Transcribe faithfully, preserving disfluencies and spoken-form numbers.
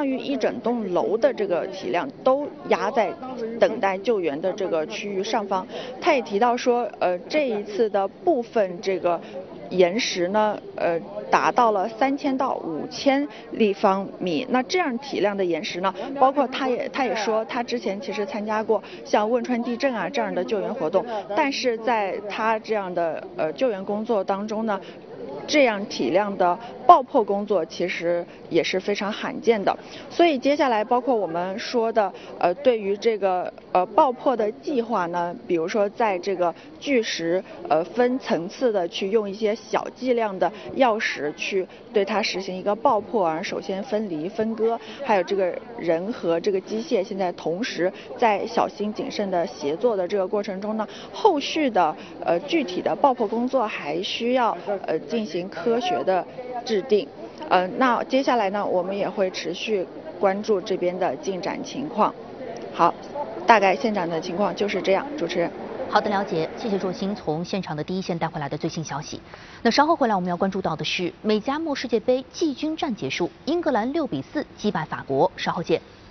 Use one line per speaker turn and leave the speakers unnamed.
当于一整栋楼的这个体量都压在等待救援的这个区域上方。他也提到说，呃，这一次的部分这个岩石呢，呃，达到了三千到五千立方米。那这样体量的岩石呢，包括他也他也说，他之前其实参加过像汶川地震啊这样的救援活动，但是在他这样的呃救援工作当中呢，这样体量的爆破工作其实也是非常罕见的。所以接下来包括我们说的呃对于这个呃爆破的计划呢，比如说在这个巨石呃分层次的去用一些小剂量的药石去对它实行一个爆破啊，首先分离分割，还有这个人和这个机械现在同时在小心谨慎的协作的这个过程中呢，后续的呃具体的爆破工作还需要呃进行科学的制定。呃，那接下来呢，我们也会持续关注这边的进展情况。好，大概现场的情况就是这样，主持人。
好的，了解，谢谢卓鑫从现场的第一线带回来的最新消息。那稍后回来我们要关注到的是美加墨世界杯季军战结束，英格兰六比四击败法国，稍后见。